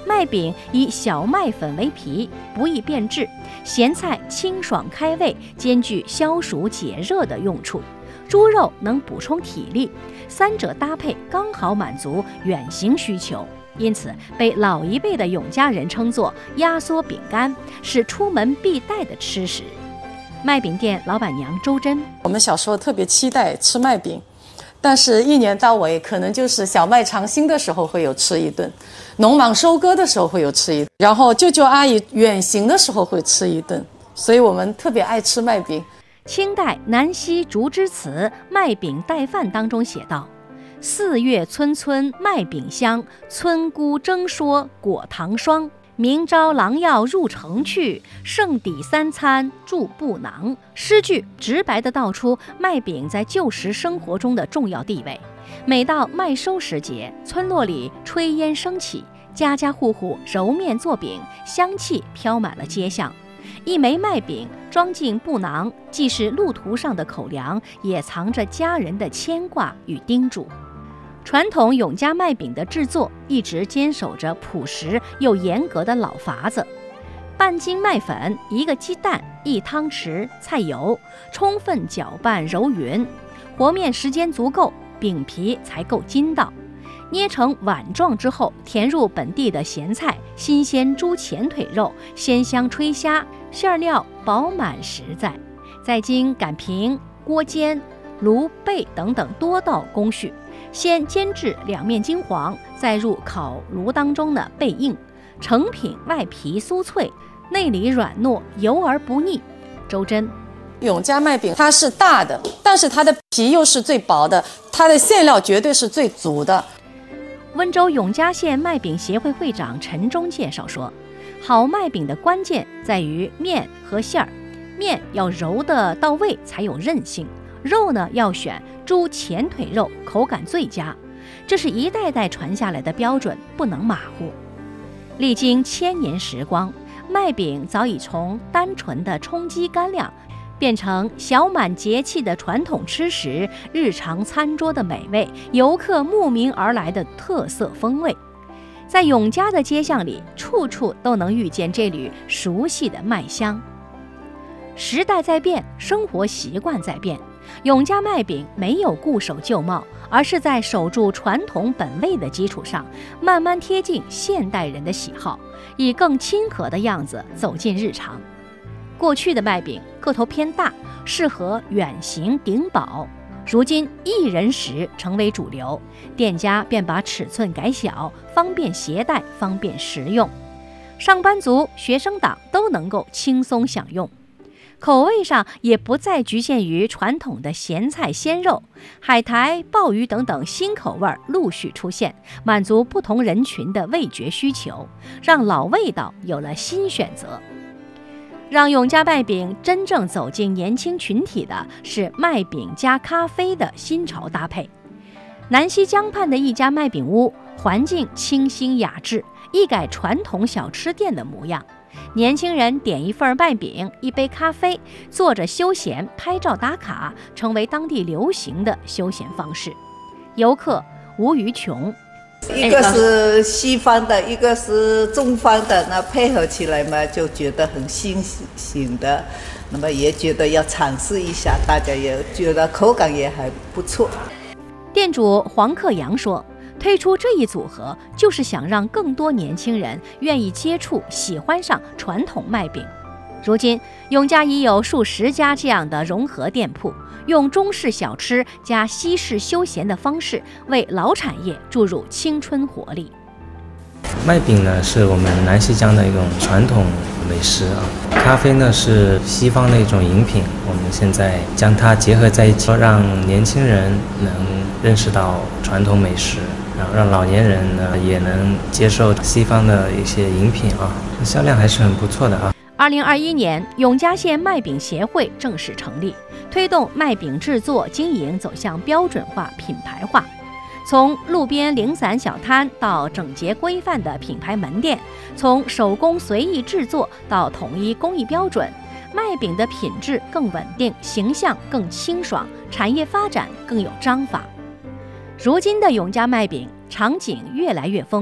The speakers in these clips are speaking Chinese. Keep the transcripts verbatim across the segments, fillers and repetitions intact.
麦饼以小麦粉为皮，不易变质，咸菜清爽开胃，兼具消暑解热的用处。猪肉能补充体力，三者搭配刚好满足远行需求，因此被老一辈的永嘉人称作压缩饼干，是出门必带的吃食。麦饼店老板娘周珍： 我们小时候特别期待吃麦饼，但是一年到尾可能就是小麦长新的时候会有吃一顿，农忙收割的时候会有吃一顿，然后舅舅阿姨远行的时候会吃一顿，所以我们特别爱吃麦饼。 清代南溪竹枝词《麦饼带饭》当中写道：四月村村麦饼香，村姑蒸说果糖霜。明朝郎要入城去，剩底三餐住布囊。诗句直白地道出麦饼在旧时生活中的重要地位。每到麦收时节，村落里炊烟升起，家家户户揉面做饼，香气飘满了街巷。一枚麦饼装进布囊，既是路途上的口粮，也藏着家人的牵挂与叮嘱。传统永嘉麦饼的制作一直坚守着朴实又严格的老法子：半斤麦粉，一个鸡蛋，一汤匙菜油，充分搅拌揉匀，和面时间足够，饼皮才够筋道。捏成碗状之后，填入本地的咸菜、新鲜猪前腿肉、鲜香炊虾，馅料饱满实在，再经擀平、锅煎、炉焙等等多道工序，先煎至两面金黄，再入烤炉当中呢焙硬，成品外皮酥脆，内里软糯，油而不腻。周珍： 永嘉麦饼它是大的，但是它的皮又是最薄的，它的馅料绝对是最足的。 温州永嘉县麦饼协会会长陈忠介绍说，好麦饼的关键在于面和馅儿，面要揉得到位才有韧性，肉呢要选猪前腿肉，口感最佳，这是一代代传下来的标准，不能马虎。历经千年时光，麦饼早已从单纯的充饥干粮变成小满节气的传统吃食，日常餐桌的美味，游客慕名而来的特色风味。在永嘉的街巷里，处处都能遇见这缕熟悉的麦香。时代在变，生活习惯在变，永嘉麦饼没有固守旧貌，而是在守住传统本味的基础上，慢慢贴近现代人的喜好，以更亲和的样子走进日常。过去的麦饼个头偏大，适合远行顶饱，如今一人食成为主流，店家便把尺寸改小，方便携带，方便食用，上班族、学生党都能够轻松享用。口味上也不再局限于传统的咸菜鲜肉，海苔、鲍鱼等等新口味陆续出现，满足不同人群的味觉需求，让老味道有了新选择。让永嘉麦饼真正走进年轻群体的是麦饼加咖啡的新潮搭配。南溪江畔的一家麦饼屋，环境清新雅致，一改传统小吃店的模样。年轻人点一份麦饼，一杯咖啡，坐着休闲拍照打卡，成为当地流行的休闲方式。游客无余穷。 一个是西方的，一个是中方的，那配合起来嘛，就觉得很新颖的，那么也觉得要尝试一下，大家也觉得口感也还不错。 店主黄克阳说，推出这一组合就是想让更多年轻人愿意接触、喜欢上传统麦饼。如今永嘉已有数十家这样的融合店铺，用中式小吃加西式休闲的方式，为老产业注入青春活力。 麦饼呢是我们南溪江的一种传统美食啊，咖啡呢是西方的一种饮品，我们现在将它结合在一起，让年轻人能认识到传统美食，然后让老年人呢也能接受西方的一些饮品啊，销量还是很不错的啊。 二零二一年，永嘉县麦饼协会正式成立，推动麦饼制作经营走向标准化、品牌化。从路边零散小摊到整洁规范的品牌门店，从手工随意制作到统一工艺标准，麦饼的品质更稳定，形象更清爽，产业发展更有章法。如今的永嘉麦饼场景越来越丰富，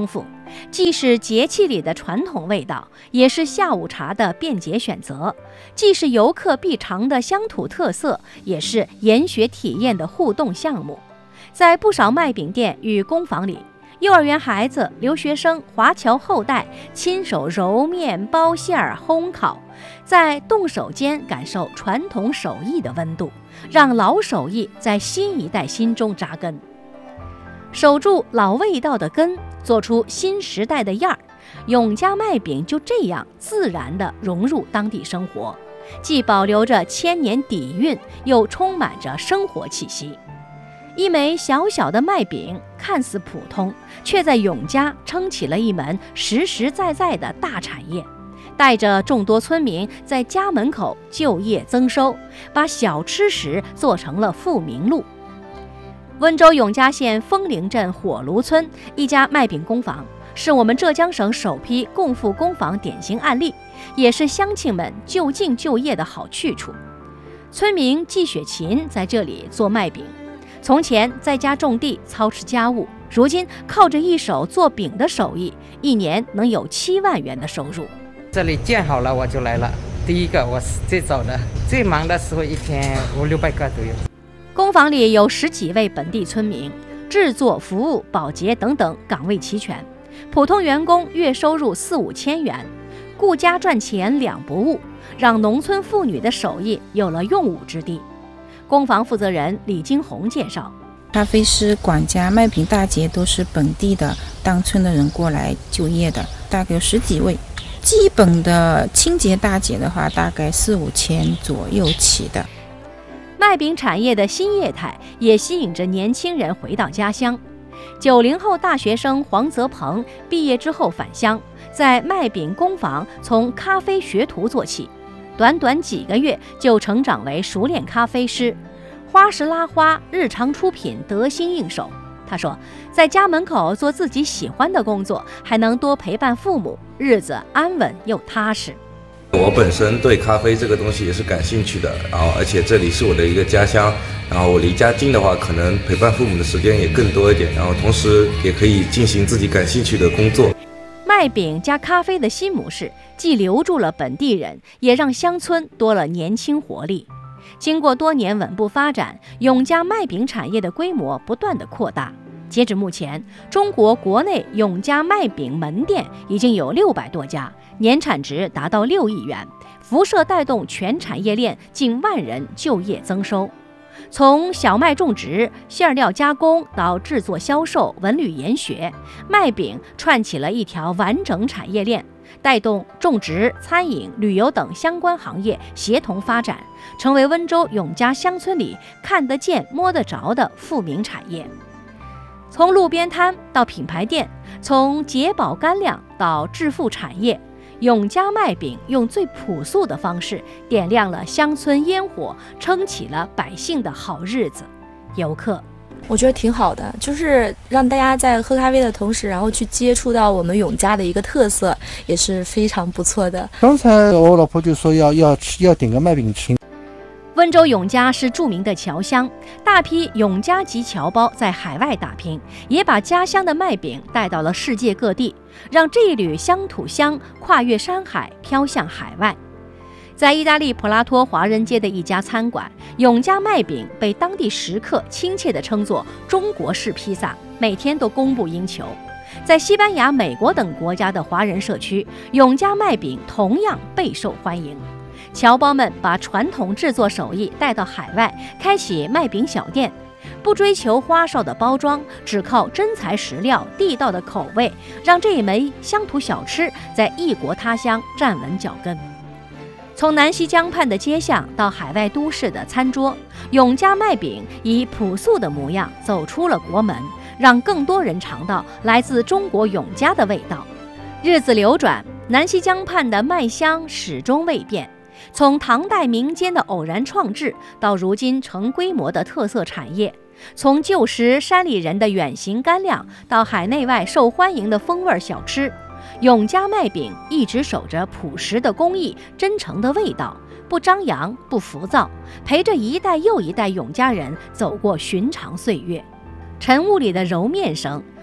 既是节气里的传统味道，也是下午茶的便捷选择；既是游客必尝的乡土特色，也是研学体验的互动项目。在不少麦饼店与工坊里，幼儿园孩子、留学生、华侨后代亲手揉面、包馅儿、烘烤，在动手间感受传统手艺的温度，让老手艺在新一代心中扎根。守住老味道的根，做出新时代的样儿，永嘉麦饼就这样自然地融入当地生活，既保留着千年底蕴，又充满着生活气息。一枚小小的麦饼看似普通，却在永嘉撑起了一门实实在在的大产业，带着众多村民在家门口就业增收，把小吃食做成了富民路。温州永嘉县枫林镇火炉村一家麦饼工坊，是我们浙江省首批共富工坊典型案例，也是乡亲们就近就业的好去处。村民季雪琴在这里做麦饼，从前在家种地操持家务，如今靠着一手做饼的手艺，一年能有七万元的收入。 这里建好了我就来了，第一个我是最早的，最忙的时候一天五六百个都有。 工坊里有十几位本地村民，制作、服务、保洁等等岗位齐全，普通员工月收入四五千元，顾家赚钱两不误，让农村妇女的手艺有了用武之地。工坊负责人李金红介绍， 咖啡师、管家、麦饼大姐都是本地的当村的人过来就业的，大概有十几位。基本的清洁大姐的话，大概四五千左右起的。 麦饼产业的新业态也吸引着年轻人回到家乡。九零后大学生黄泽鹏毕业之后返乡，在麦饼工坊从咖啡学徒做起，短短几个月就成长为熟练咖啡师，花式拉花，日常出品得心应手。他说，在家门口做自己喜欢的工作，还能多陪伴父母，日子安稳又踏实。 我本身对咖啡这个东西也是感兴趣的，然后而且这里是我的一个家乡，然后我离家近的话，可能陪伴父母的时间也更多一点，然后同时也可以进行自己感兴趣的工作。 麦饼加咖啡的新模式，既留住了本地人，也让乡村多了年轻活力。经过多年稳步发展，永嘉麦饼产业的规模不断的扩大。截至目前，中国国内永嘉麦饼门店已经有六百多家，年产值达到六亿元，辐射带动全产业链近万人就业增收。从小麦种植、馅料加工到制作销售、文旅研学，麦饼串起了一条完整产业链，带动种植、餐饮、旅游等相关行业协同发展，成为温州永嘉乡村里看得见、摸得着的富民产业。从路边摊到品牌店，从节宝干粮到致富产业，永嘉麦饼用最朴素的方式点亮了乡村烟火，撑起了百姓的好日子。游客我觉得挺好的，就是让大家在喝咖啡的同时，然后去接触到我们永嘉的一个特色，也是非常不错的。 刚才我老婆就说要要吃要点个麦饼吃。 温州永嘉是著名的侨乡，大批永嘉籍侨胞在海外打拼，也把家乡的麦饼带到了世界各地，让这一缕乡土香跨越山海，飘向海外。在意大利普拉托华人街的一家餐馆，永嘉麦饼被当地食客亲切地称作中国式披萨，每天都供不应求。在西班牙、美国等国家的华人社区，永嘉麦饼同样备受欢迎。侨胞们把传统制作手艺带到海外，开启麦饼小店，不追求花哨的包装，只靠真材实料、地道的口味，让这一枚乡土小吃在异国他乡站稳脚跟。从南溪江畔的街巷到海外都市的餐桌，永嘉麦饼以朴素的模样走出了国门，让更多人尝到来自中国永嘉的味道。日子流转，南溪江畔的麦香始终未变。从唐代民间的偶然创制，到如今成规模的特色产业；从旧时山里人的远行干粮，到海内外受欢迎的风味小吃，永嘉麦饼一直守着朴实的工艺、真诚的味道，不张扬，不浮躁，陪着一代又一代永嘉人走过寻常岁月。晨雾里的揉面声，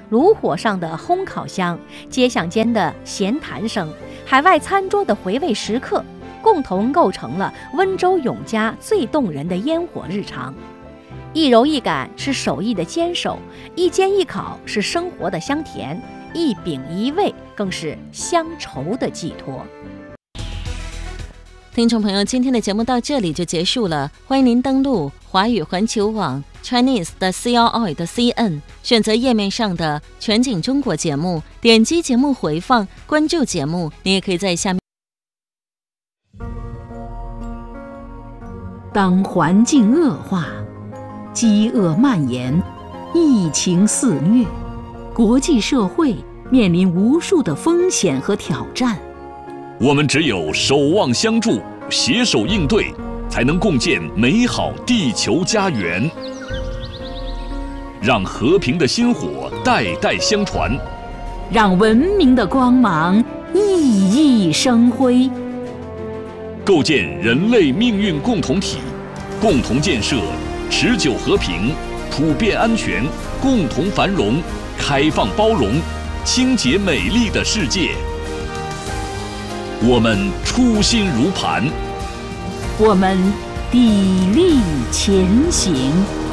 炉火上的烘烤香，街巷间的闲谈声，海外餐桌的回味时刻，共同构成了温州永嘉最动人的烟火日常。一揉一擀是手艺的坚守，一煎一烤是生活的香甜，一饼一味更是乡愁的寄托。 听众朋友，今天的节目到这里就结束了，欢迎您登录华语环球网 Chinese 的 C R I 的 C N， 选择页面上的全景中国节目，点击节目回放，关注节目。你也可以在下面。 当环境恶化，饥饿蔓延，疫情肆虐，国际社会面临无数的风险和挑战。 我们只有守望相助，携手应对，才能共建美好地球家园，让和平的薪火代代相传， 让文明的光芒熠熠生辉， 构建人类命运共同体，共同建设持久和平、普遍安全、共同繁荣、开放包容、清洁美丽的世界。我们初心如磐， 我们砥砺前行。